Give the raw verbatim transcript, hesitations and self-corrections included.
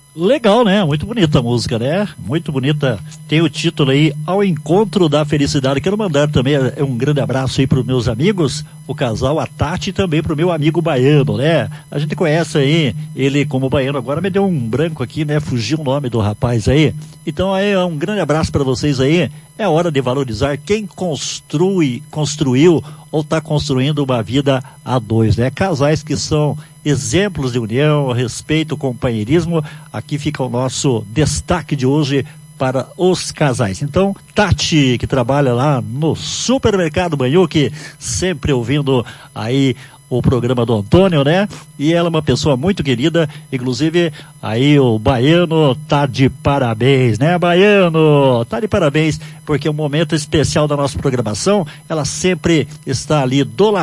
Legal, né? Muito bonita a música, né? Muito bonita. Tem o título aí, Ao Encontro da Felicidade. Quero mandar também um grande abraço aí para os meus amigos, o casal, a Tati, e também para o meu amigo baiano, né? A gente conhece aí ele como baiano. Agora me deu um branco aqui, né? Fugiu o nome do rapaz aí. Então aí um grande abraço para vocês aí. É hora de valorizar quem construi, construiu ou está construindo uma vida a dois, né? Casais que são exemplos de união, respeito, companheirismo. Aqui fica o nosso destaque de hoje para os casais. Então, Tati, que trabalha lá no Supermercado Banhuque, sempre ouvindo aí o programa do Antônio, né? E ela é uma pessoa muito querida, inclusive aí o Baiano tá de parabéns, né, Baiano? Tá de parabéns, porque é um momento especial da nossa programação, ela sempre está ali do lado